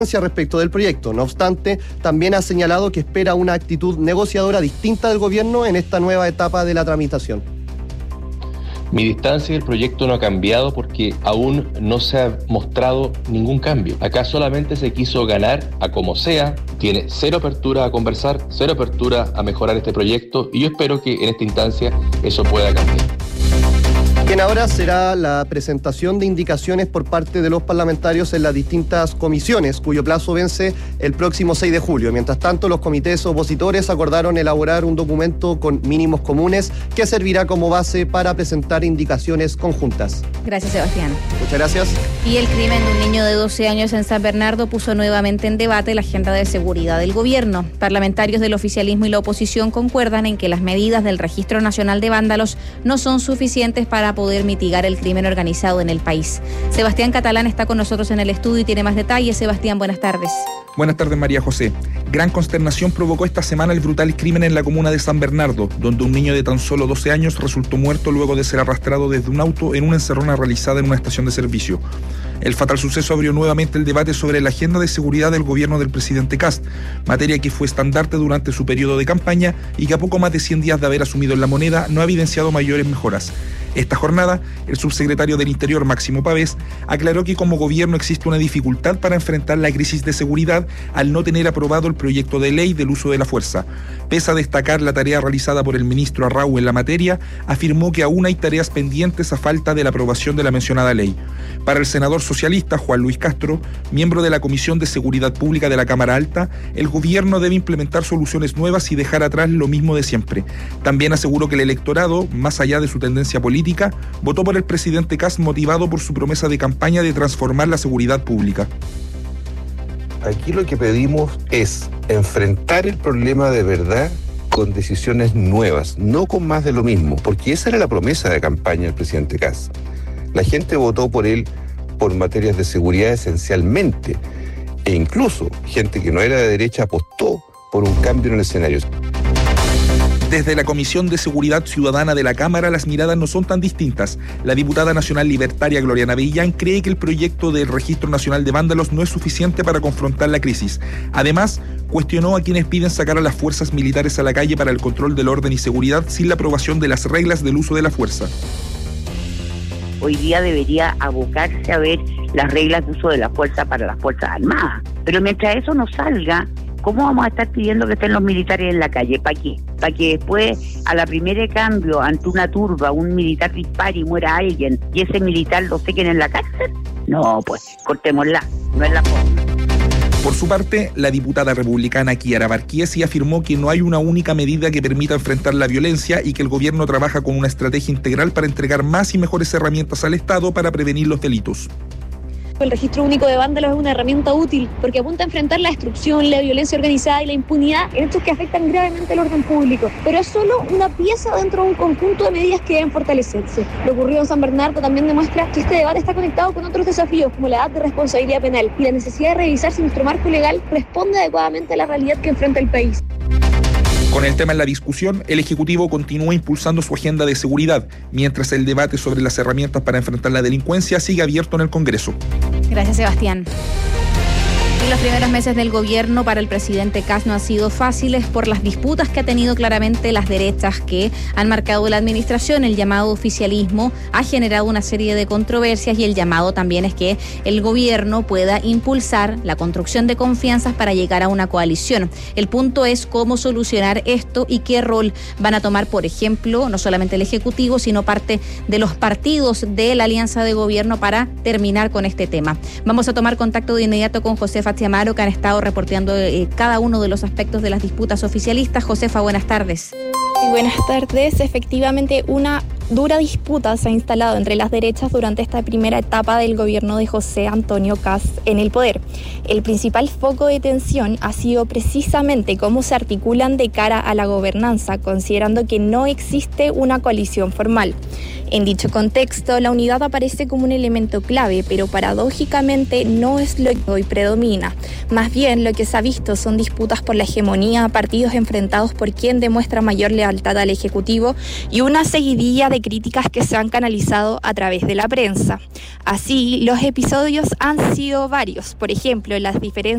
respecto del proyecto. No obstante, también ha señalado que espera una actitud negociadora distinta del gobierno en esta nueva etapa de la tramitación. Mi distancia del proyecto no ha cambiado porque aún no se ha mostrado ningún cambio. Acá solamente se quiso ganar a como sea, tiene cero apertura a conversar, cero apertura a mejorar este proyecto y yo espero que en esta instancia eso pueda cambiar. Bien, ahora será la presentación de indicaciones por parte de los parlamentarios en las distintas comisiones, cuyo plazo vence el próximo 6 de julio. Mientras tanto, los comités opositores acordaron elaborar un documento con mínimos comunes que servirá como base para presentar indicaciones conjuntas. Gracias, Sebastián. Muchas gracias. Y el crimen de un niño de 12 años en San Bernardo puso nuevamente en debate la agenda de seguridad del gobierno. Parlamentarios del oficialismo y la oposición concuerdan en que las medidas del Registro Nacional de Vándalos no son suficientes para poder mitigar el crimen organizado en el país. Sebastián Catalán está con nosotros en el estudio y tiene más detalles. Sebastián, buenas tardes. Buenas tardes, María José. Gran consternación provocó esta semana el brutal crimen en la comuna de San Bernardo, donde un niño de tan solo 12 años resultó muerto luego de ser arrastrado desde un auto en una encerrona realizada en una estación de servicio. El fatal suceso abrió nuevamente el debate sobre la agenda de seguridad del gobierno del presidente Kast, materia que fue estandarte durante su periodo de campaña y que a poco más de 100 días de haber asumido en La Moneda no ha evidenciado mayores mejoras. Esta jornada, el subsecretario del Interior, Máximo Pavés, aclaró que como gobierno existe una dificultad para enfrentar la crisis de seguridad al no tener aprobado el proyecto de ley del uso de la fuerza. Pese a destacar la tarea realizada por el ministro Arrau en la materia, afirmó que aún hay tareas pendientes a falta de la aprobación de la mencionada ley. Para el senador socialista Juan Luis Castro, miembro de la Comisión de Seguridad Pública de la Cámara Alta, el gobierno debe implementar soluciones nuevas y dejar atrás lo mismo de siempre. También aseguró que el electorado, más allá de su tendencia política, votó por el presidente Kast motivado por su promesa de campaña de transformar la seguridad pública. Aquí lo que pedimos es enfrentar el problema de verdad con decisiones nuevas, no con más de lo mismo, porque esa era la promesa de campaña del presidente Kast. La gente votó por él por materias de seguridad esencialmente, e incluso gente que no era de derecha apostó por un cambio en el escenario. Desde la Comisión de Seguridad Ciudadana de la Cámara, las miradas no son tan distintas. La diputada nacional libertaria Gloriana Villán cree que el proyecto del Registro Nacional de Vándalos no es suficiente para confrontar la crisis. Además, cuestionó a quienes piden sacar a las fuerzas militares a la calle para el control del orden y seguridad sin la aprobación de las reglas del uso de la fuerza. Hoy día debería abocarse a ver las reglas de uso de la fuerza para las Fuerzas Armadas. Pero mientras eso no salga, ¿cómo vamos a estar pidiendo que estén los militares en la calle? ¿Para qué? ¿Para que después, a la primera cambio, ante una turba, un militar dispare y muera alguien y ese militar lo sequen en la cárcel? No, pues, cortémosla, no es la forma. Por su parte, la diputada republicana Chiara Barchiesi afirmó que no hay una única medida que permita enfrentar la violencia y que el gobierno trabaja con una estrategia integral para entregar más y mejores herramientas al Estado para prevenir los delitos. El registro único de vándalos es una herramienta útil porque apunta a enfrentar la destrucción, la violencia organizada y la impunidad en hechos que afectan gravemente al orden público. Pero es solo una pieza dentro de un conjunto de medidas que deben fortalecerse. Lo ocurrido en San Bernardo también demuestra que este debate está conectado con otros desafíos como la edad de responsabilidad penal y la necesidad de revisar si nuestro marco legal responde adecuadamente a la realidad que enfrenta el país. Con el tema en la discusión, el Ejecutivo continúa impulsando su agenda de seguridad, mientras el debate sobre las herramientas para enfrentar la delincuencia sigue abierto en el Congreso. Gracias, Sebastián. Y los primeros meses del gobierno para el presidente Kast no han sido fáciles por las disputas que ha tenido claramente las derechas que han marcado la administración. El llamado oficialismo ha generado una serie de controversias y el llamado también es que el gobierno pueda impulsar la construcción de confianzas para llegar a una coalición. El punto es cómo solucionar esto y qué rol van a tomar, por ejemplo, no solamente el Ejecutivo, sino parte de los partidos de la alianza de gobierno para terminar con este tema. Vamos a tomar contacto de inmediato con Josefa Tiamaro, que han estado reporteando cada uno de los aspectos de las disputas oficialistas. Josefa, buenas tardes. Buenas tardes. Efectivamente, una dura disputa se ha instalado entre las derechas durante esta primera etapa del gobierno de José Antonio Kast en el poder. El principal foco de tensión ha sido precisamente cómo se articulan de cara a la gobernanza, considerando que no existe una coalición formal. En dicho contexto, la unidad aparece como un elemento clave, pero paradójicamente no es lo que hoy predomina. Más bien, lo que se ha visto son disputas por la hegemonía, partidos enfrentados por quien demuestra mayor lealtad al Ejecutivo y una seguidilla de de críticas que se han canalizado a través de la prensa. Así, los episodios han sido varios. Por ejemplo, las diferencias